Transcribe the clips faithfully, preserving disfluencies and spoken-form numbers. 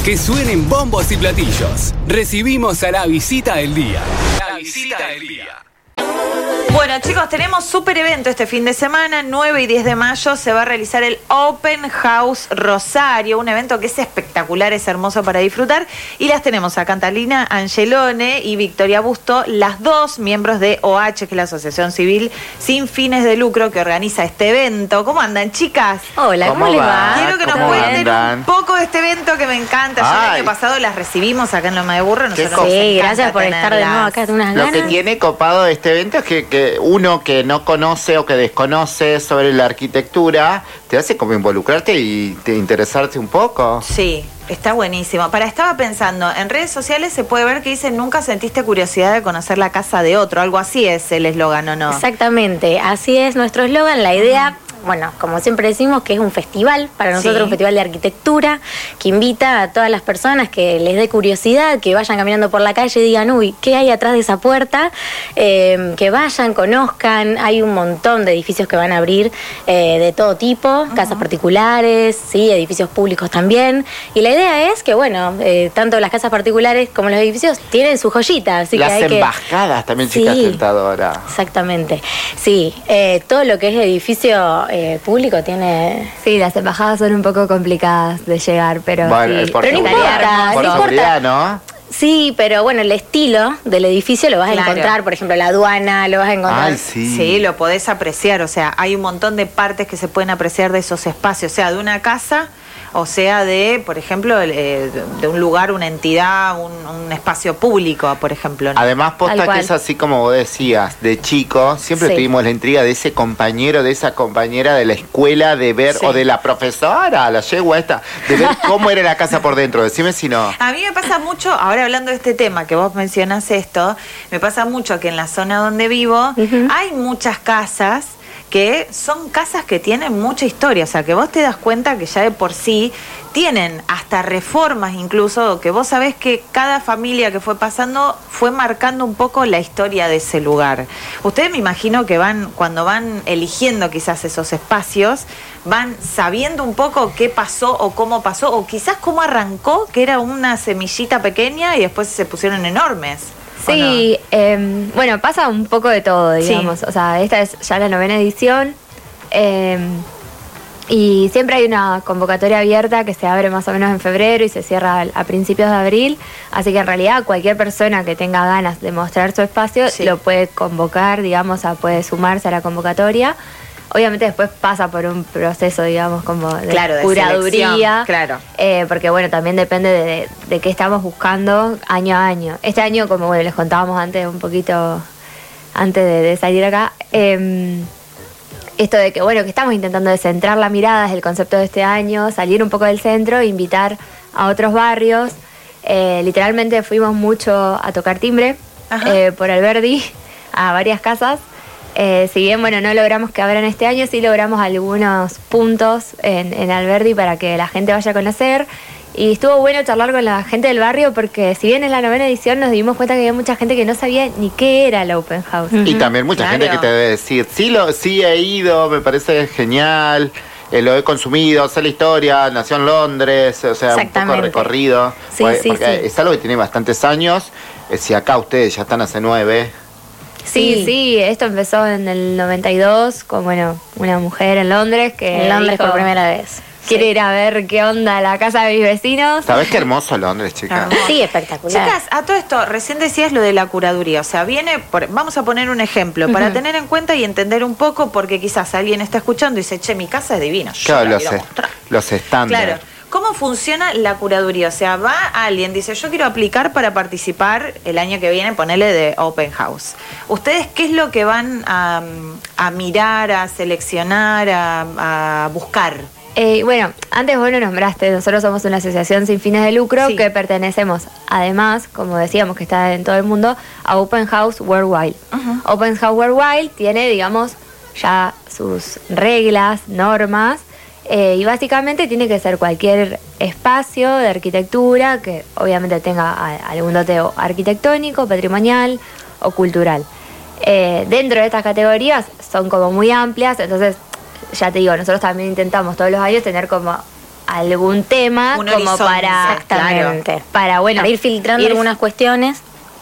Que suenen bombos y platillos. Recibimos a la visita del día. La visita del día. Bueno, chicos, tenemos súper evento este fin de semana, nueve y diez de mayo se va a realizar el Open House Rosario, un evento que es espectacular, es hermoso para disfrutar, y las tenemos a Catalina Angelone y Victoria Busto, las dos miembros de O H, que es la Asociación Civil Sin Fines de Lucro que organiza este evento. ¿Cómo andan, chicas? Hola, ¿cómo, ¿cómo les va? Quiero que nos cuenten un poco de este evento que me encanta. Yo el año pasado las recibimos acá en Loma de Burro. Nosotros sí, gracias por estar de nuevo acá. Unas Lo ganas. que tiene copado de este evento es que, que uno que no conoce o que desconoce sobre la arquitectura te hace como involucrarte y te interesarte un poco. Sí, está buenísimo. Para, estaba pensando, en redes sociales se puede ver que dicen nunca sentiste curiosidad de conocer la casa de otro, algo así es el eslogan, ¿o no? Exactamente, así es nuestro eslogan, la idea... Bueno, como siempre decimos que es un festival, para nosotros sí. Un festival de arquitectura, que invita a todas las personas que les dé curiosidad, que vayan caminando por la calle y digan, uy, ¿qué hay atrás de esa puerta? Eh, que vayan, conozcan, hay un montón de edificios que van a abrir eh, de todo tipo, uh-huh. Casas particulares, sí, edificios públicos también, y la idea es que, bueno, eh, tanto las casas particulares como los edificios tienen su joyita, así las que hay embajadas que... también, sí, chicas tentadoras. Exactamente, sí, eh, todo lo que es edificio... Eh, público tiene... Sí, las embajadas son un poco complicadas de llegar, pero bueno, sí. por pero no importa, por no seguridad, importa. ¿no? Sí, pero bueno, el estilo del edificio lo vas claro. a encontrar, por ejemplo, la aduana, lo vas a encontrar. Ay, sí. Sí, lo podés apreciar, o sea, hay un montón de partes que se pueden apreciar de esos espacios, o sea, de una casa... O sea, de, por ejemplo, eh, de un lugar, una entidad, un, un espacio público, por ejemplo, ¿no? Además, posta que es así como vos decías, de chico, siempre sí. tuvimos la intriga de ese compañero, de esa compañera de la escuela, de ver, sí. o de la profesora, la yegua esta, de ver cómo era la casa por dentro. Decime si no. A mí me pasa mucho, ahora hablando de este tema, que vos mencionás esto, me pasa mucho que en la zona donde vivo uh-huh. hay muchas casas que son casas que tienen mucha historia, o sea, que vos te das cuenta que ya de por sí tienen hasta reformas incluso, que vos sabés que cada familia que fue pasando fue marcando un poco la historia de ese lugar. Ustedes me imagino que van, cuando van eligiendo quizás esos espacios, van sabiendo un poco qué pasó o cómo pasó, o quizás cómo arrancó, que era una semillita pequeña y después se pusieron enormes. Sí, no? eh, bueno, pasa un poco de todo, digamos. Sí. O sea, esta es ya la novena edición. Eh, y siempre hay una convocatoria abierta que se abre más o menos en febrero y se cierra a principios de abril. Así que en realidad cualquier persona que tenga ganas de mostrar su espacio sí. lo puede convocar, digamos, a, puede sumarse a la convocatoria. Obviamente después pasa por un proceso, digamos, como de claro, de curaduría. Claro. Eh, porque, bueno, también depende de, de, de qué estamos buscando año a año. Este año, como bueno, les contábamos antes, un poquito antes de, de salir acá, eh, esto de que, bueno, que estamos intentando descentrar la mirada, es el concepto de este año, salir un poco del centro, invitar a otros barrios. Eh, literalmente fuimos mucho a tocar timbre eh, por Alberdi, a varias casas. Eh, si bien, bueno, no logramos que abran este año, sí logramos algunos puntos en, en Alberdi para que la gente vaya a conocer. Y estuvo bueno charlar con la gente del barrio porque si bien en la novena edición nos dimos cuenta que había mucha gente que no sabía ni qué era el Open House. Uh-huh. Y también mucha claro. gente que te debe decir, sí, lo, sí he ido, me parece genial, eh, lo he consumido, sé la historia, nació en Londres, o sea, un poco recorrido. Sí, porque, sí, porque sí. es algo que tiene bastantes años, eh, si acá ustedes ya están hace nueve... Sí, sí, sí, esto empezó en el noventa y dos con, bueno, una mujer en Londres que en Londres dijo, por primera vez. Quiere sí. ir a ver qué onda la casa de mis vecinos. ¿Sabés qué hermoso Londres, chicas? Sí, espectacular. Chicas, a todo esto, recién decías lo de la curaduría, o sea, viene, por, vamos a poner un ejemplo, uh-huh. para tener en cuenta y entender un poco, porque quizás alguien está escuchando y dice, che, mi casa es divina. Claro, los, es, los estándares. Claro. ¿Cómo funciona la curaduría? O sea, va alguien, dice, yo quiero aplicar para participar el año que viene, ponerle de Open House. ¿Ustedes qué es lo que van a, a mirar, a seleccionar, a, a buscar? Eh, bueno, antes vos lo nombraste, nosotros somos una asociación sin fines de lucro sí. que pertenecemos, además, como decíamos que está en todo el mundo, a Open House Worldwide. Uh-huh. Open House Worldwide tiene, digamos, ya sus reglas, normas, Eh, y básicamente tiene que ser cualquier espacio de arquitectura que obviamente tenga a, algún doteo arquitectónico, patrimonial o cultural. Eh, dentro de estas categorías son como muy amplias, entonces ya te digo, nosotros también intentamos todos los años tener como algún tema Un como horizonte, para, Exactamente. para bueno, para ir filtrando ir- algunas cuestiones.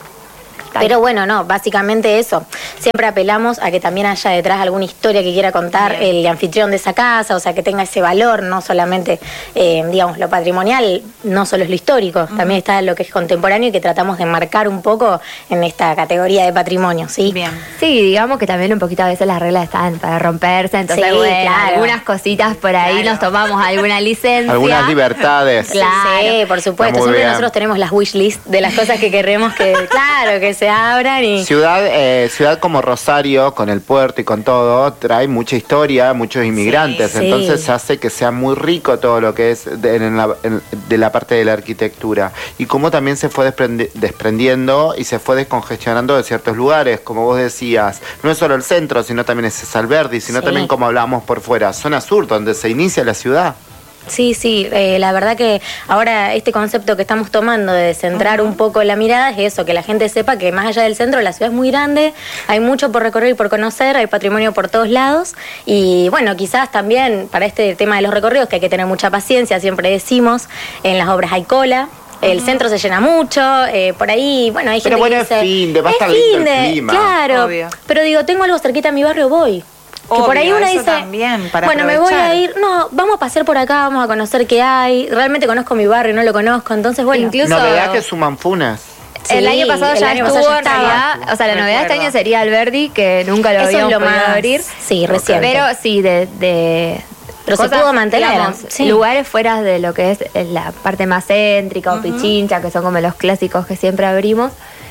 Pero bueno, no, básicamente eso. Siempre apelamos a que también haya detrás alguna historia que quiera contar Bien. el anfitrión de esa casa, o sea, que tenga ese valor, no solamente, eh, digamos, lo patrimonial, no solo es lo histórico, uh-huh. también está lo que es contemporáneo y que tratamos de marcar un poco en esta categoría de patrimonio, ¿sí? Bien. Sí, digamos que también un poquito a veces las reglas están para romperse, entonces Sí, bueno, claro. algunas cositas por ahí Claro. nos tomamos alguna licencia. Algunas libertades. Claro. Sí, por supuesto. Está muy Siempre bien. nosotros tenemos las wish list de las cosas que queremos que, claro, que se abran y... Ciudad, eh, ciudad como Rosario, con el puerto y con todo, trae mucha historia, muchos inmigrantes, Sí, sí. entonces hace que sea muy rico todo lo que es de, en la, en- de la parte de la arquitectura. Y cómo también se fue desprendi- desprendiendo y se fue descongestionando de ciertos lugares, como vos decías, no es solo el centro, sino también es Alberdi, sino Sí. también como hablábamos por fuera, zona sur, donde se inicia la ciudad. Sí, sí, eh, la verdad que ahora este concepto que estamos tomando de centrar un poco la mirada es eso, que la gente sepa que más allá del centro la ciudad es muy grande, hay mucho por recorrer y por conocer, hay patrimonio por todos lados y bueno, quizás también para este tema de los recorridos que hay que tener mucha paciencia, siempre decimos, en las obras hay cola. El centro se llena mucho, eh, por ahí, bueno, hay Pero gente bueno, que es dice... fin de, va a es estar lindo el fin de, clima. claro, Obvio. pero digo, tengo algo cerquita a mi barrio, voy. Que por ahí Obvio, uno eso dice, también, para bueno, me voy a aprovechar. ir, no, vamos a pasear por acá, vamos a conocer qué hay. Realmente conozco mi barrio, no lo conozco, entonces bueno. Incluso- Novedad que suman funas. Sí, el año pasado el ya año estuvo pasado ya en estaba. realidad, o sea, la novedad de este Recuerdo. año sería Alberdi, que nunca lo Eso es habíamos lo podido más, abrir. sí, reciente. Pero sí, de, de Pero se pudo mantener, digamos, sí. lugares fuera de lo que es la parte más céntrica o Pichincha, que son como los clásicos que siempre abrimos.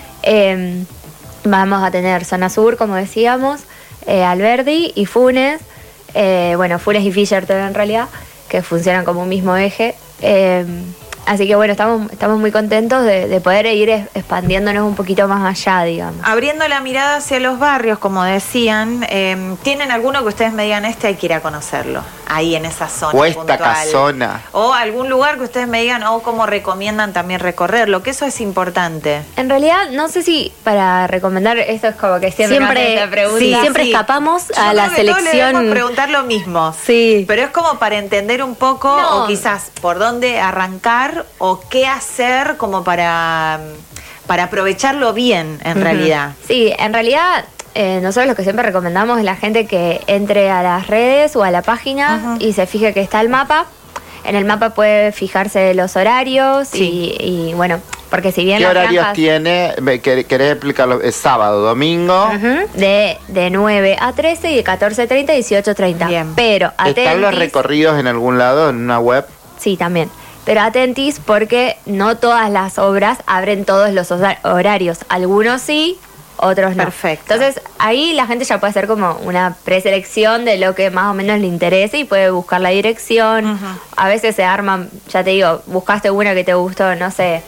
Eh, vamos a tener zona sur, como decíamos, eh, Alberdi y Funes. Eh, bueno, Funes y Fischerton en realidad, que funcionan como un mismo eje. Eh, así que bueno, estamos, estamos muy contentos de, de poder ir es- expandiéndonos un poquito más allá, digamos. Abriendo la mirada hacia los barrios, como decían, eh, ¿tienen alguno que ustedes me digan, este hay que ir a conocerlo? Ahí en esa zona O esta puntual. casona. O algún lugar que ustedes me digan, o cómo recomiendan también recorrerlo, que eso es importante. En realidad, no sé si para recomendar, esto es como que siempre, me hacen Siempre, esta pregunta. sí, siempre escapamos Yo a la creo que todos le debemos selección. preguntar lo mismo. Sí. Pero es como para entender un poco, No. o quizás por dónde arrancar, o qué hacer como para, para aprovecharlo bien, en realidad. Sí, en realidad eh, nosotros lo que siempre recomendamos es la gente que entre a las redes o a la página y se fije que está el mapa. En el mapa puede fijarse los horarios Sí. y, y, bueno, porque si bien ¿Qué las horarios franjas tiene? Me- ¿quer- ¿Querés explicarlo? ¿Es sábado, domingo? de, de nueve a trece y de catorce treinta a dieciocho treinta. Bien. Pero ¿Están los atentis, recorridos en algún lado, en una web? sí, también. Pero atentis porque no todas las obras abren todos los hora- horarios. Algunos sí, otros no. Perfecto. Entonces ahí la gente ya puede hacer como una preselección de lo que más o menos le interese y puede buscar la dirección. Ujú. A veces se arman, ya te digo, buscaste una que te gustó, no sé,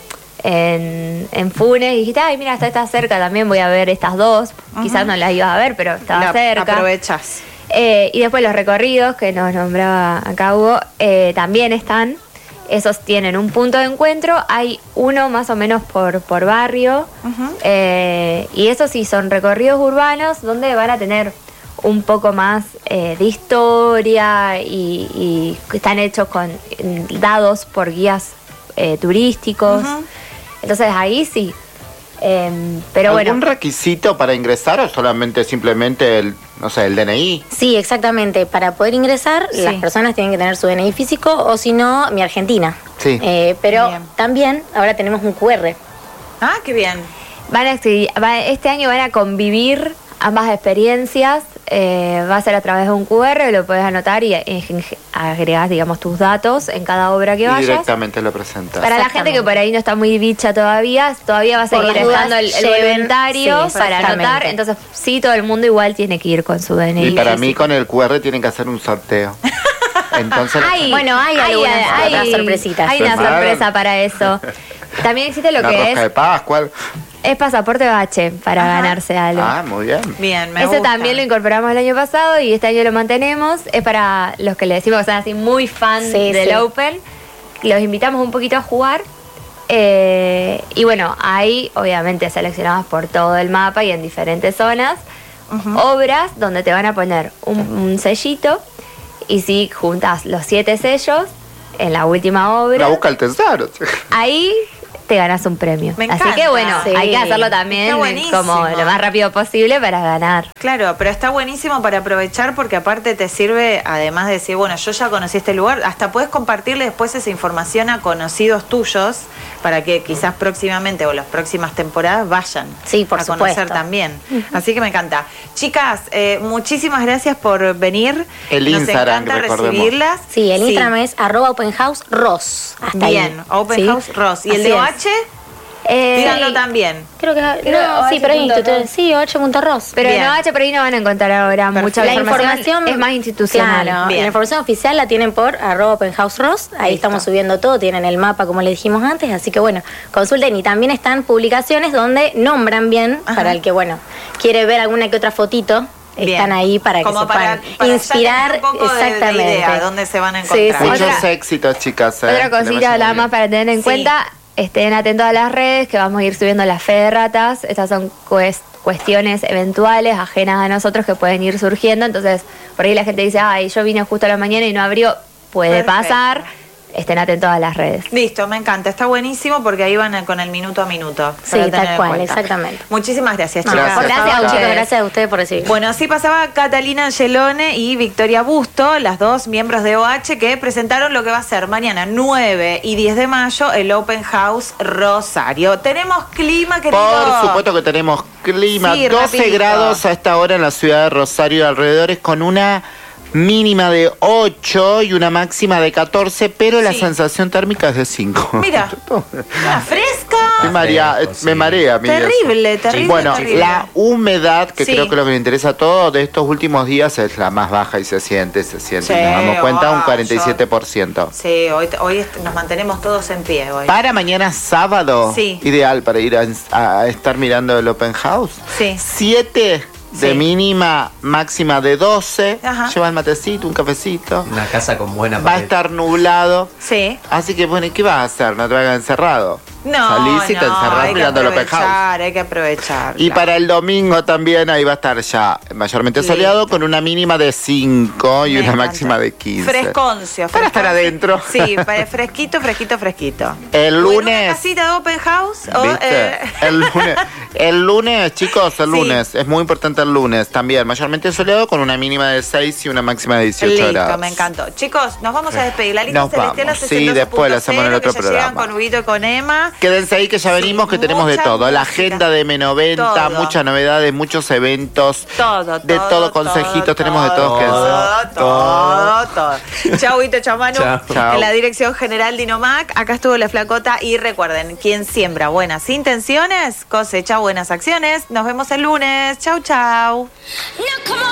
en, en Funes y dijiste, ay, mira, esta está cerca, también voy a ver estas dos. Quizás no las ibas a ver, pero estaba La- cerca. Aprovechás. Eh, y después los recorridos que nos nombraba acá Hugo, eh, también están. Esos tienen un punto de encuentro. Hay uno más o menos por, por barrio. Ujú. Eh, y esos sí son recorridos urbanos donde van a tener un poco más eh, de historia y, y están hechos con dados por guías eh, turísticos. Ujú. Entonces ahí sí. Eh, pero ¿Algún bueno. requisito para ingresar o solamente simplemente el, no sé, el D N I? Sí, exactamente. Para poder ingresar, Sí. las personas tienen que tener su D N I físico o si no, mi Argentina. Sí. Eh, pero Bien. también ahora tenemos un Q R. Ah, qué bien. Van a, exi- va- este año van a convivir ambas experiencias. Eh, va a ser a través de un Q R, lo puedes anotar y eh, agregas, digamos, tus datos en cada obra que Y vayas. directamente lo presentas. Para la gente que por ahí no está muy bicha todavía, todavía va a Por seguir las dudas, estando el, el lleven- voluntario sí, para anotar. exactamente. Entonces, sí, todo el mundo igual tiene que ir con su D N I. Y para mí físico. con el Q R tienen que hacer un sorteo. Entonces, Hay- Bueno, hay algunas otras sorpresitas. Hay una Claro. sorpresa para eso. También existe lo la que rosca de es, Pascua. es pasaporte bache para Ajá. ganarse algo. Ah, muy bien. Bien, me Ese gusta. también lo incorporamos el año pasado y este año lo mantenemos. Es para los que le decimos que son así muy fan Sí, del sí. Open. Los invitamos un poquito a jugar. Eh, y bueno, hay obviamente seleccionadas por todo el mapa y en diferentes zonas obras donde te van a poner un, un sellito y si juntas los siete sellos en la última obra. La busca el tesoro. Ahí te ganas un premio. Me Así encanta. que bueno, Sí. hay que hacerlo también Está buenísimo. como lo más rápido posible para ganar. Claro, pero está buenísimo para aprovechar porque aparte te sirve, además de decir, bueno, yo ya conocí este lugar, hasta puedes compartirle después esa información a conocidos tuyos para que quizás próximamente o las próximas temporadas vayan Sí, por a conocer supuesto. también. Así que me encanta. Chicas, eh, muchísimas gracias por venir. El Nos Instagram, encanta recordemos. recibirlas. Sí, el Instagram es arroba open house ros. Hasta Bien, ahí. Open ¿Sí? House Ross. ¿Y el Así de es. O H? Eh, Díganlo sí, también. Creo que Creo no, sí, pero ocho punto instituto, ros. sí, ocho punto ros. Pero Bien. en O H por ahí no van a encontrar ahora mucha La información. información Es más institucional. Claro, Bien. la información oficial la tienen por arroba open house ros. Ahí Listo. estamos subiendo todo, tienen el mapa como le dijimos antes, así que bueno, consulten y también están publicaciones donde nombran bien Ajá. para el que bueno quiere ver alguna que otra fotito. Bien. Están ahí para que Como se para, puedan para ya inspirar tener un poco de- de exactamente. idea dónde se van a Sí, encontrar. sí. Muchos Otra- éxitos, chicas. ¿eh? Otra Que le cosita vaya nada muy más bien. para tener en Sí. cuenta, estén atentos a las redes que vamos a ir subiendo la fe de ratas. Estas son cues- cuestiones eventuales, ajenas a nosotros que pueden ir surgiendo. Entonces, por ahí la gente dice, ay, yo vine justo a la mañana y no abrió. Puede Perfecto. pasar. Estén atentos a las redes. Listo, me encanta, está buenísimo porque ahí van con el minuto a minuto. Sí, para tal tener en cual, cuenta. exactamente. Muchísimas gracias, No, chicas. Gracias. gracias, Gracias. chicos, gracias a ustedes por recibir. Bueno, así pasaba Catalina Angelone y Victoria Busto, las dos miembros de O H que presentaron lo que va a ser mañana nueve y diez de mayo el Open House Rosario. Tenemos clima, querido. Por supuesto que tenemos clima, Sí, doce rapidito. grados a esta hora en la ciudad de Rosario y alrededores, con una mínima de ocho y una máxima de catorce, pero la Sí. sensación térmica es de cinco. Mira, la fresca. Me marea, fresco, sí. me marea, amigas. Terrible, terrible, Bueno, terrible. la humedad, que Sí. creo que lo que le interesa a todos de estos últimos días, es la más baja y se siente, se siente. Sí, Nos damos cuenta, un oh, cuarenta y siete por ciento. Sí, hoy, hoy est- nos mantenemos todos en pie hoy. Para mañana sábado, Sí. ideal para ir a, a estar mirando el Open House. Sí. siete de Sí. mínima, máxima de doce. Ajá. Lleva el matecito, un cafecito. Una casa con buena Va a pared. estar nublado. Sí. Así que, bueno, ¿y qué vas a hacer? No te vas a quedar encerrado. No, Salís y te no, encerrás hay que mirando el Open House. aprovechar, hay que aprovechar. Y claro. para el domingo también ahí va a estar ya mayormente Listo. soleado con una mínima de cinco y Me una encanta. máxima de quince. Fresconcio. Para estar fresconcio. adentro. Sí, pa- fresquito, fresquito, fresquito. El ¿O en lunes- una casita de Open House? O, ¿Viste? eh, El lunes, el lunes, chicos, el Sí. lunes. Es muy importante el lunes también. Mayormente soleado con una mínima de seis y una máxima de dieciocho Listo, grados. me encantó. Chicos, nos vamos a despedir. La lista Nos celestial vamos. hace Sí, después lo hacemos en el otro que ya llegan programa. con Huguito y con Emma. Quédense ahí que ya Sí, venimos, que tenemos de mucha todo. La música. agenda de M noventa, Todo. muchas novedades, muchos eventos. Todo, De todo, consejitos, tenemos de todos, Todo, todo, todo. Chau, Huguito, chau, Manu. Chau. Chau. En la dirección general Dinomac, acá estuvo la flacota. Y recuerden, quien siembra buenas intenciones, cosecha buenas acciones. Nos vemos el lunes. Chau, chau. Now come on.